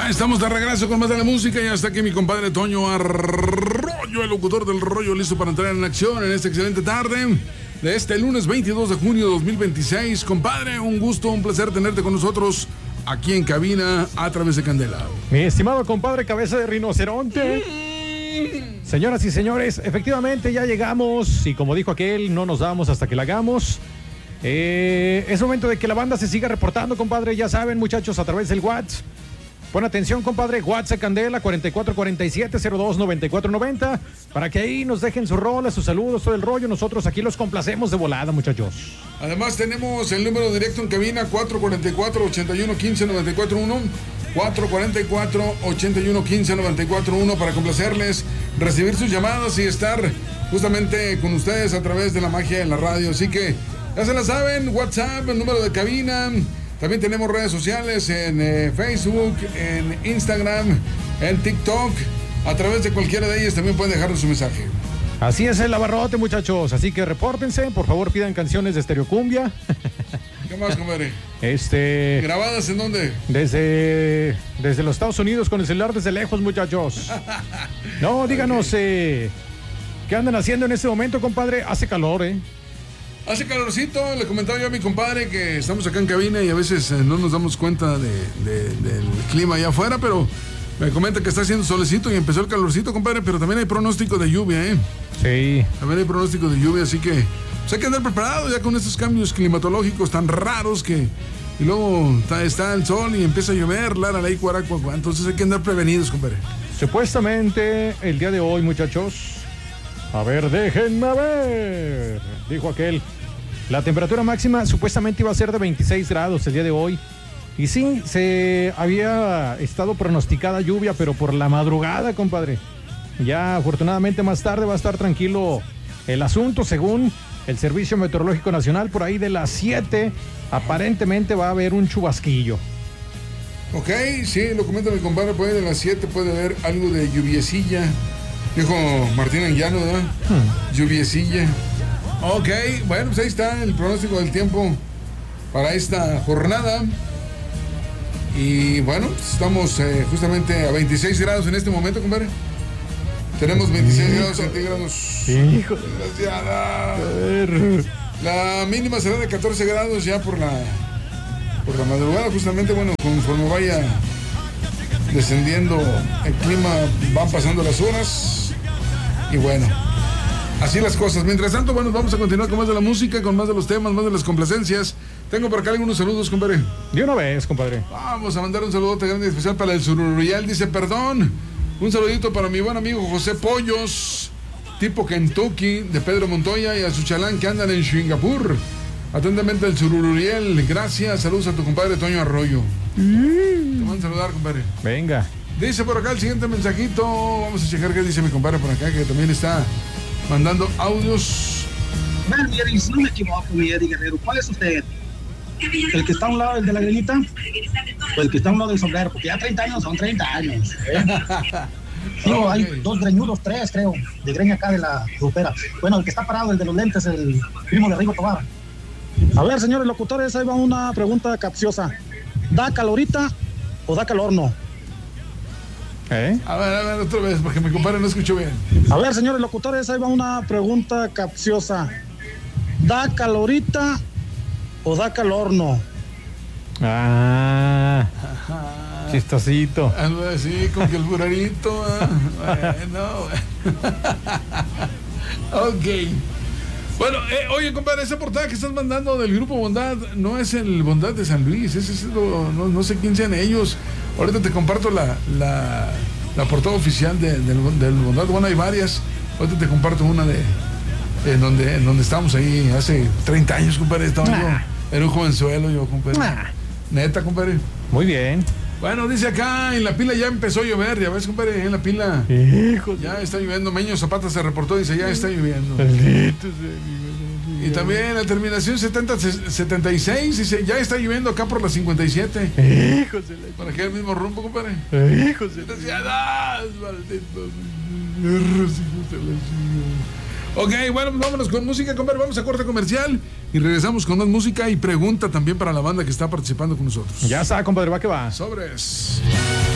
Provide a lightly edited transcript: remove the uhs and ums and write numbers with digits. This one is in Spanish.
Ya estamos de regreso con más de la música. Ya está aquí mi compadre Toño Arroyo, el locutor del rollo, listo para entrar en acción en esta excelente tarde de este lunes 22 de junio de 2026. Compadre, un gusto, un placer tenerte con nosotros aquí en cabina a través de Candela. Mi estimado compadre Cabeza de Rinoceronte. Señoras y señores, efectivamente ya llegamos y como dijo aquel, no nos damos hasta que la hagamos. Es momento de que la banda se siga reportando, compadre. Ya saben, muchachos, a través del WhatsApp. Pon atención, compadre, WhatsApp Candela 4447-029490 para que ahí nos dejen sus rolas, sus saludos, todo el rollo. Nosotros aquí los complacemos de volada, muchachos. Además tenemos el número directo en cabina 444-8115-941 444-8115-941 para complacerles, recibir sus llamadas y estar justamente con ustedes a través de la magia de la radio. Así que ya se la saben, WhatsApp, el número de cabina. También tenemos redes sociales en Facebook, en Instagram, en TikTok. A través de cualquiera de ellas también pueden dejarnos su mensaje. Así es el abarrote, muchachos. Así que repórtense, por favor pidan canciones de Estereocumbia. ¿Qué más, compadre? ¿Grabadas en dónde? Desde los Estados Unidos con el celular desde lejos, muchachos. No, díganos, ¿qué andan haciendo en este momento, compadre? Hace calor, Hace calorcito, le comentaba yo a mi compadre que estamos acá en cabina y a veces no nos damos cuenta del clima allá afuera, pero me comenta que está haciendo solecito y empezó el calorcito, compadre, pero también hay pronóstico de lluvia, Sí. También hay pronóstico de lluvia, así que pues hay que andar preparado ya con estos cambios climatológicos tan raros que... Y luego está el sol y empieza a llover, entonces hay que andar prevenidos, compadre. Supuestamente el día de hoy, muchachos... A ver, déjenme ver, dijo aquel. La temperatura máxima supuestamente iba a ser de 26 grados el día de hoy. Y sí, se había estado pronosticada lluvia, pero por la madrugada, compadre. Ya afortunadamente más tarde va a estar tranquilo el asunto, según el Servicio Meteorológico Nacional. Por ahí de las 7, aparentemente va a haber un chubasquillo. Ok, sí, lo comenta mi compadre, por ahí de las 7 puede haber algo de lluviecilla. Dijo Martín Anguiano, ¿verdad? Lluviecilla. Ok, bueno, pues ahí está el pronóstico del tiempo para esta jornada. Y bueno, estamos justamente a 26 grados en este momento, compadre. Tenemos 26 grados centígrados. Hijo. Desgraciada. La mínima será de 14 grados ya por la madrugada, justamente, bueno, conforme vaya descendiendo el clima, van pasando las horas. Y bueno, así las cosas. Mientras tanto, bueno, vamos a continuar con más de la música, con más de los temas, más de las complacencias. Tengo por acá algunos saludos, compadre. De una vez, compadre. Vamos a mandar un saludote grande y especial para el Sururial. Dice, perdón, un saludito para mi buen amigo José Pollos, tipo Kentucky, de Pedro Montoya, y a su chalán que andan en Singapur. Atentamente el Sururiel. Gracias, saludos a tu compadre Toño Arroyo. Te van a saludar, compadre. Venga. Dice por acá el siguiente mensajito. Vamos a checar qué dice mi compadre por acá, que también está mandando audios. Bueno, si no me equivoco, mi Eddie Guerrero, ¿cuál es usted? ¿El que está a un lado, el de la greñita? ¿O el que está a un lado del sombrero? Porque ya 30 años son 30 años. No, hay dos greñudos, 3 creo, de greña acá de la grupera. Bueno, el que está parado, el de los lentes, el primo de Rigo Tobar. A ver, señores locutores, ahí va una pregunta capciosa. ¿Da calorita o da calorno? A ver, otra vez, porque mi compadre no escuchó bien. A ver, señores locutores, ahí va una pregunta capciosa. ¿Da calorita o da calorno? Chistosito. Algo así, con que el burarito. Bueno. Ok. Bueno, oye, compadre, esa portada que estás mandando del grupo Bondad no es el Bondad de San Luis, no sé quién sean ellos. Ahorita te comparto la portada oficial del Bondad. Bueno, hay varias. Ahorita te comparto una en donde estábamos ahí hace 30 años, compadre. Estaba yo, era un jovenzuelo yo, compadre. Neta, compadre. Muy bien. Bueno, dice acá, en la pila ya empezó a llover, ya ves, compadre, en la pila. Ya está lloviendo. Meño Zapata se reportó y dice, ya está lloviendo. Y también la terminación 7076 dice, ya está lloviendo acá por la 57. Para que el mismo rumbo, compadre. Ok, bueno, pues vámonos con música, compadre. Vamos a corte comercial y regresamos con más música y pregunta también para la banda que está participando con nosotros. Ya está, compadre, va que va. Sobres.